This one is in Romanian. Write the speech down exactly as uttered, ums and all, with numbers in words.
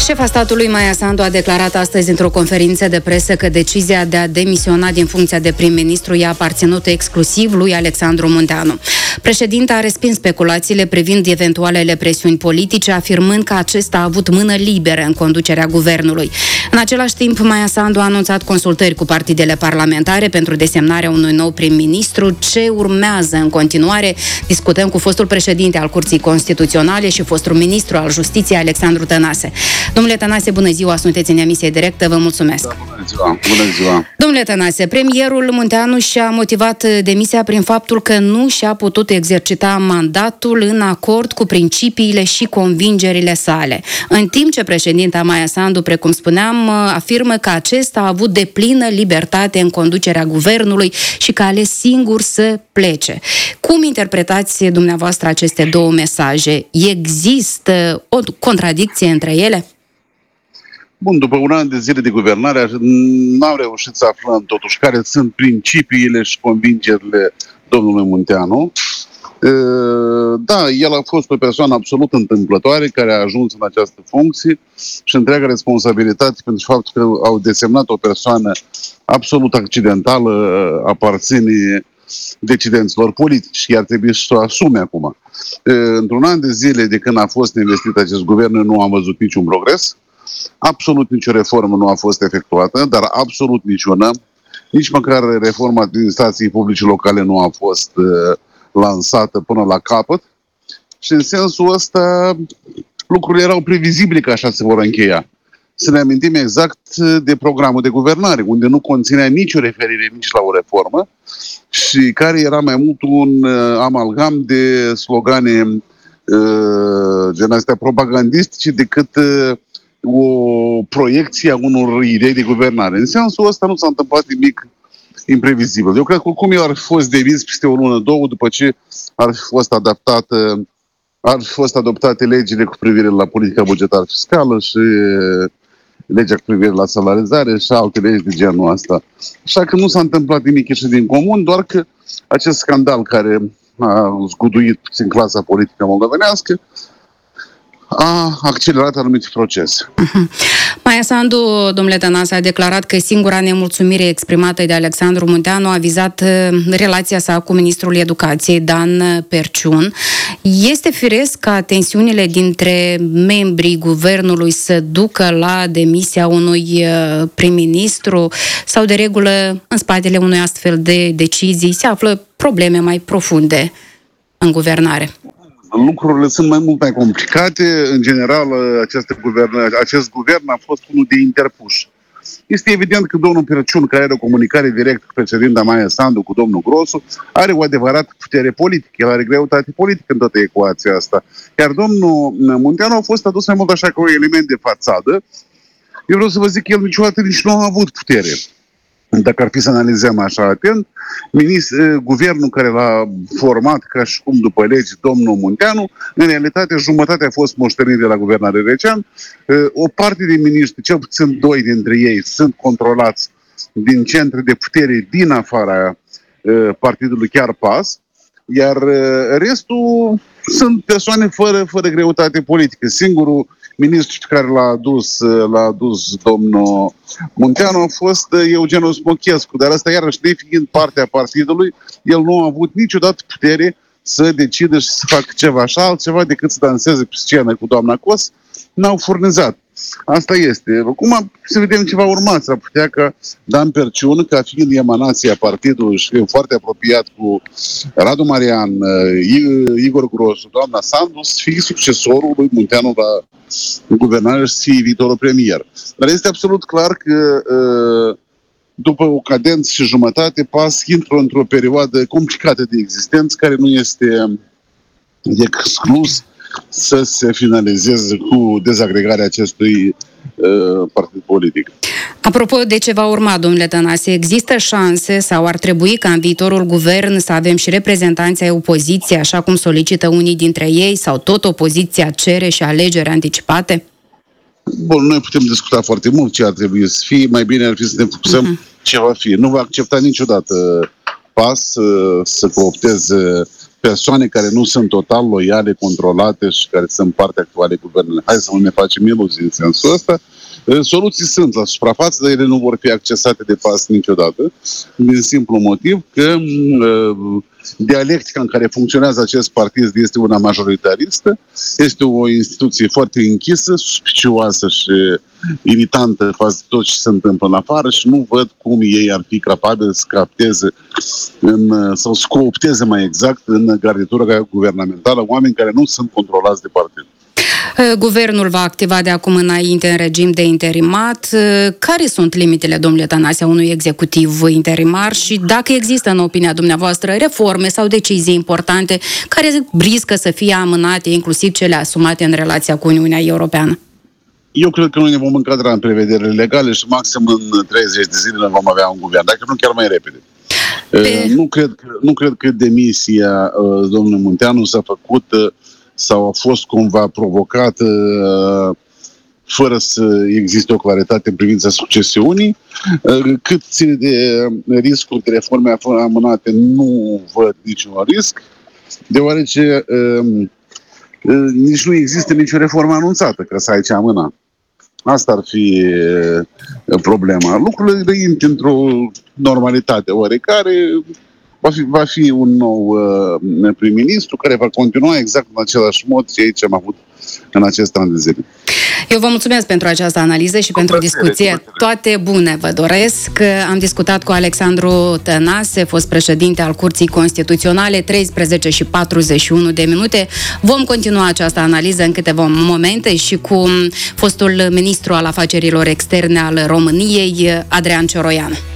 Șefa statului Maia Sandu a declarat astăzi într-o conferință de presă că decizia de a demisiona din funcția de prim-ministru i-a aparținut exclusiv lui Alexandru Munteanu. Președinta a respins speculațiile privind eventualele presiuni politice, afirmând că acesta a avut mână liberă în conducerea guvernului. În același timp, Maia Sandu a anunțat consultări cu partidele parlamentare pentru desemnarea unui nou prim-ministru. Ce urmează în continuare? Discutăm cu fostul președinte al Curții Constituționale și fostul ministru al Justiției, Alexandru Tănase. Domnule Tănase, bună ziua, sunteți în emisie directă, vă mulțumesc. Da, bună ziua, bună ziua. Domnule Tănase, premierul Munteanu și-a motivat demisia prin faptul că nu și-a putut exercita mandatul în acord cu principiile și convingerile sale. În timp ce președinta Maia Sandu, precum spuneam, afirmă că acesta a avut deplină libertate în conducerea guvernului și că a ales singur să plece. Cum interpretați dumneavoastră aceste două mesaje? Există o contradicție între ele? Bun, după un an de zile de guvernare, n-am reușit să aflăm totuși care sunt principiile și convingerile domnului Munteanu. Da, el a fost o persoană absolut întâmplătoare care a ajuns în această funcție și întreaga responsabilitate pentru faptul că au desemnat o persoană absolut accidentală aparține decidenților politici și ar trebui să o asume acum. Într-un an de zile de când a fost investit acest guvern, nu am văzut niciun progres. Absolut nicio reformă nu a fost efectuată, dar absolut niciuna. Nici măcar reforma administrației publice locale nu a fost uh, lansată până la capăt. Și în sensul ăsta lucrurile erau previzibile că așa se vor încheia. Să ne amintim exact de programul de guvernare, unde nu conținea nicio referire nici la o reformă și care era mai mult un uh, amalgam de slogane uh, gen astea propagandistice decât uh, o proiecție a unor idei de guvernare. În sensul ăsta nu s-a întâmplat nimic imprevizibil. Eu cred că cum eu ar fi fost devis peste o lună, două, după ce ar fi fost adaptată, ar fi fost adoptate legile cu privire la politica bugetară fiscală și legea cu privire la salarizare și alte legi de genul ăsta. Așa că nu s-a întâmplat nimic ieșit din comun, doar că acest scandal care a zguduit puțin clasa politică moldovenească a accelerat anumite procese. Uh-huh. Maia Sandu, domnule Tănase, a declarat că singura nemulțumire exprimată de Alexandru Munteanu a vizat relația sa cu ministrul educației, Dan Perciun. Este firesc ca tensiunile dintre membrii guvernului să ducă la demisia unui prim-ministru sau, de regulă, în spatele unui astfel de decizii se află probleme mai profunde în guvernare? Lucrurile sunt mai mult mai complicate. În general, această guvern, acest guvern a fost unul de interpuși. Este evident că domnul Perciun, care are o comunicare directă cu președinta Maia Sandu, cu domnul Grosu, are o adevărată putere politică. El are greutate politică în toată ecuația asta. Iar domnul Munteanu a fost adus mai mult așa ca un element de fațadă. Eu vreau să vă zic că el niciodată nici nu a avut putere. Dacă ar fi să analizăm așa atent, ministr, guvernul care l-a format ca și cum după legi domnul Munteanu, în realitate jumătate a fost moștenit de la guvernare Recean. O parte din miniștri, cel puțin doi dintre ei, sunt controlați din centre de putere din afara partidului chiar P A S, iar restul sunt persoane fără, fără greutate politică. Singurul ministrul care l-a adus, l-a adus domnul Munteanu a fost Eugen Smochescu, dar asta iarăși nefiind partea partidului, el nu a avut niciodată putere să decidă și să facă ceva așa altceva decât să danseze pe scenă cu doamna Cos, n-au furnizat. Asta este. Acum să vedem ce va urma. S-ar putea ca Dan Perciun, ca fiind emanația partidului și foarte apropiat cu Radu Marian, Igor Grosu, doamna Sandu, să fie succesorul lui Munteanu la guvernare și să fie viitorul premier. Dar este absolut clar că după o cadență și jumătate, P A S intră într-o perioadă complicată de existență care nu este exclus să se finalizeze cu dezagregarea acestui uh, partid politic. Apropo de ce va urma, domnule Tănase, există șanse sau ar trebui ca în viitorul guvern să avem și reprezentanții ai opoziției, așa cum solicită unii dintre ei, sau tot opoziția cere și alegeri anticipate? Bun, noi putem discuta foarte mult ce ar trebui să fie, mai bine ar fi să ne focusăm uh-huh. ce va fi. Nu va accepta niciodată P A S să coopteze persoane care nu sunt total loiale, controlate și care sunt parte actuale guvernului. Hai să nu ne facem iluzii în sensul ăsta. Soluții sunt la suprafață, dar ele nu vor fi accesate de pas niciodată, din simplu motiv că uh, dialectica în care funcționează acest partid este una majoritaristă, este o instituție foarte închisă, suspicioasă și iritantă față de tot ce se întâmplă în afară și nu văd cum ei ar fi capabili să capteze în, sau să coopteze mai exact în garnitura guvernamentală oameni care nu sunt controlați de partid. Guvernul va activa de acum înainte în regim de interimat. Care sunt limitele, domnule Tănase, a unui executiv interimar și dacă există, în opinia dumneavoastră, reforme sau decizii importante care riscă să fie amânate, inclusiv cele asumate în relația cu Uniunea Europeană? Eu cred că noi ne vom încadra în prevederile legale și maxim în treizeci de zile vom avea un guvern, dacă nu chiar mai repede. Pe... Nu, cred că, nu cred că demisia domnului Munteanu s-a făcut sau a fost cumva provocată fără să existe o claritate în privința succesiunii. Cât ține de riscuri de reforme amânate, nu văd niciun risc, deoarece nici nu există nicio reformă anunțată ca să ai ce amâna. Asta ar fi problema. Lucrurile intră într-o normalitate oarecare. Va fi, va fi un nou uh, prim-ministru care va continua exact în același mod ce am avut în acest an de zile. Eu vă mulțumesc pentru această analiză și cu pentru plăcere, discuție. Toate bune vă doresc. Am discutat cu Alexandru Tănase, fost președinte al Curții Constituționale, treisprezece și patruzeci și unu de minute. Vom continua această analiză în câteva momente și cu fostul ministru al afacerilor externe al României, Adrian Cioroian.